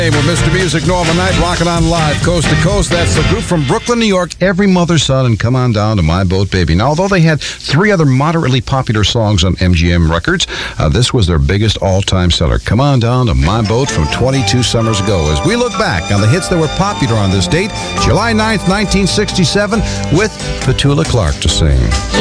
With Mr. Music, Northern Night, rocking on live, coast to coast. That's the group from Brooklyn, New York, Every Mother's Son, and Come On Down to My Boat Baby. Now, although they had 3 other moderately popular songs on MGM Records, this was their biggest all-time seller. Come On Down to My Boat from 22 summers ago. As we look back on the hits that were popular on this date, July 9th, 1967, with Petula Clark to sing.